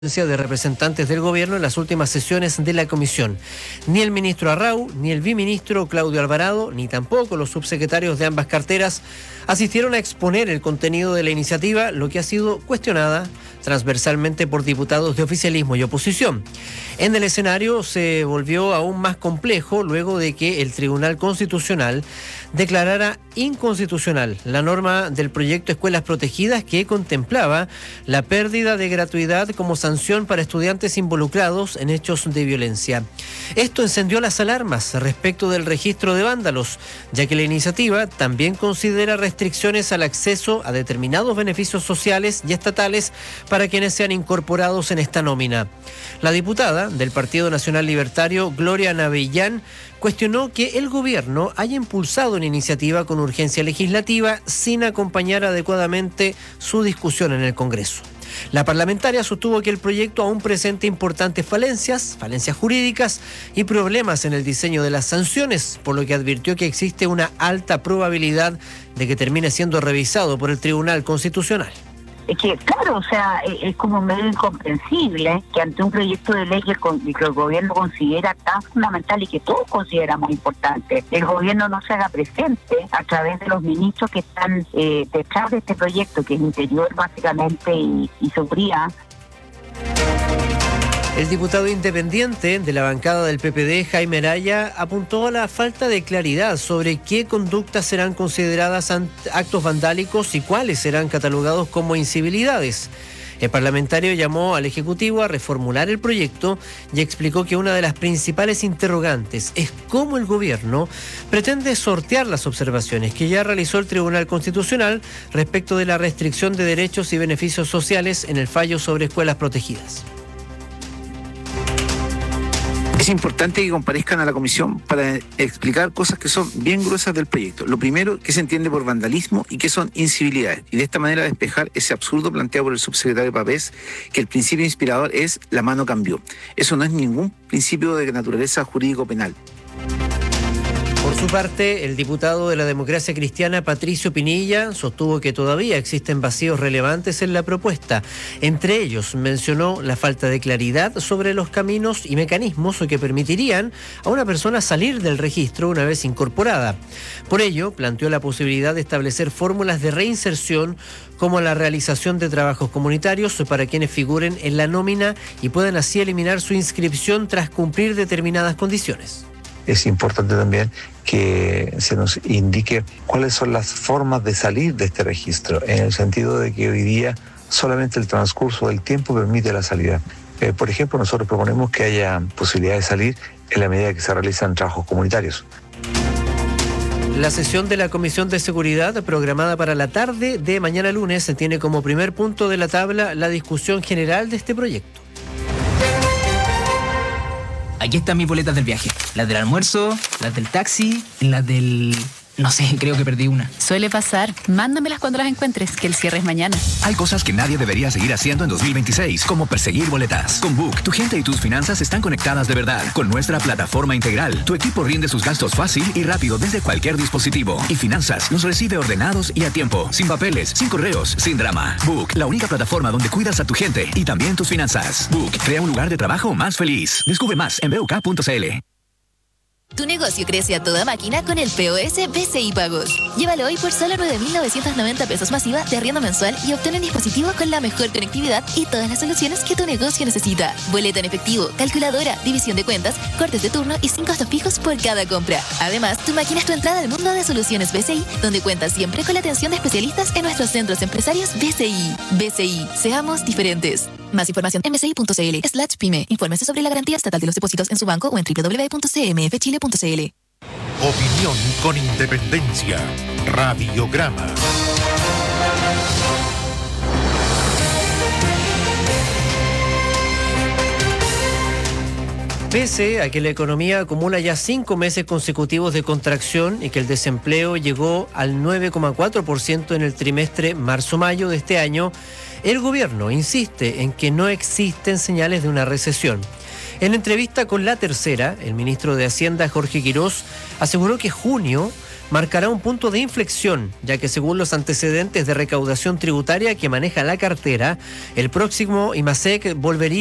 de representantes del gobierno en las últimas sesiones de la comisión. Ni el ministro Arrau, ni el viceministro Claudio Alvarado, ni tampoco los subsecretarios de ambas carteras asistieron a exponer el contenido de la iniciativa, lo que ha sido cuestionada transversalmente por diputados de oficialismo y oposición. En el escenario se volvió aún más complejo luego de que el Tribunal Constitucional declarara inconstitucional la norma del proyecto Escuelas Protegidas que contemplaba la pérdida de gratuidad como sanción para estudiantes involucrados en hechos de violencia. Esto encendió las alarmas respecto del registro de vándalos, ya que la iniciativa también considera restricciones al acceso a determinados beneficios sociales y estatales para quienes sean incorporados en esta nómina. La diputada del Partido Nacional Libertario, Gloria Navellán, cuestionó que el gobierno haya impulsado una iniciativa con urgencia legislativa sin acompañar adecuadamente su discusión en el Congreso. La parlamentaria sostuvo que el proyecto aún presenta importantes falencias jurídicas y problemas en el diseño de las sanciones, por lo que advirtió que existe una alta probabilidad de que termine siendo revisado por el Tribunal Constitucional. Es que, claro, o sea, es como medio incomprensible que ante un proyecto de ley que el gobierno considera tan fundamental y que todos consideramos importante, el gobierno no se haga presente a través de los ministros que están detrás de este proyecto, que es Interior básicamente y Seguridad. El diputado independiente de la bancada del PPD, Jaime Araya, apuntó a la falta de claridad sobre qué conductas serán consideradas actos vandálicos y cuáles serán catalogados como incivilidades. El parlamentario llamó al Ejecutivo a reformular el proyecto y explicó que una de las principales interrogantes es cómo el gobierno pretende sortear las observaciones que ya realizó el Tribunal Constitucional respecto de la restricción de derechos y beneficios sociales en el fallo sobre escuelas protegidas. Es importante que comparezcan a la comisión para explicar cosas que son bien gruesas del proyecto. Lo primero, qué se entiende por vandalismo y qué son incivilidades. Y de esta manera despejar ese absurdo planteado por el subsecretario Pavés, que el principio inspirador es la mano cambió. Eso no es ningún principio de naturaleza jurídico-penal. Por su parte, el diputado de la Democracia Cristiana, Patricio Pinilla, sostuvo que todavía existen vacíos relevantes en la propuesta. Entre ellos, mencionó la falta de claridad sobre los caminos y mecanismos que permitirían a una persona salir del registro una vez incorporada. Por ello, planteó la posibilidad de establecer fórmulas de reinserción como la realización de trabajos comunitarios para quienes figuren en la nómina y puedan así eliminar su inscripción tras cumplir determinadas condiciones. Es importante también que se nos indique cuáles son las formas de salir de este registro, en el sentido de que hoy día solamente el transcurso del tiempo permite la salida. Por ejemplo, nosotros proponemos que haya posibilidad de salir en la medida que se realizan trabajos comunitarios. La sesión de la Comisión de Seguridad, programada para la tarde de mañana lunes, tiene como primer punto de la tabla la discusión general de este proyecto. Aquí están mis boletas del viaje. Las del almuerzo, las del taxi, las del... No sé, creo que perdí una. Suele pasar. Mándamelas cuando las encuentres, que el cierre es mañana. Hay cosas que nadie debería seguir haciendo en 2026, como perseguir boletas. Con Book, tu gente y tus finanzas están conectadas de verdad. Con nuestra plataforma integral, tu equipo rinde sus gastos fácil y rápido desde cualquier dispositivo. Y Finanzas los recibe ordenados y a tiempo, sin papeles, sin correos, sin drama. Book, la única plataforma donde cuidas a tu gente y también tus finanzas. Book, crea un lugar de trabajo más feliz. Descubre más en BUK.cl. Tu negocio crece a toda máquina con el POS BCI Pagos. Llévalo hoy por solo 9.990 pesos masiva de arriendo mensual y obtén un dispositivo con la mejor conectividad y todas las soluciones que tu negocio necesita. Boleta en efectivo, calculadora, división de cuentas, cortes de turno y sin costos fijos por cada compra. Además, tu máquina es tu entrada al mundo de soluciones BCI, donde cuentas siempre con la atención de especialistas en nuestros centros empresarios BCI. BCI, seamos diferentes. Más información en bci.cl/pyme. Infórmese sobre la garantía estatal de los depósitos en su banco o en www.cmfchile.cl. Opinión con independencia. Radiograma. Pese a que la economía acumula ya 5 meses consecutivos de contracción y que el desempleo llegó al 9,4% en el trimestre marzo-mayo de este año, el gobierno insiste en que no existen señales de una recesión. En entrevista con La Tercera, el ministro de Hacienda, Jorge Quirós, aseguró que junio marcará un punto de inflexión, ya que según los antecedentes de recaudación tributaria que maneja la cartera, el próximo IMASEC volvería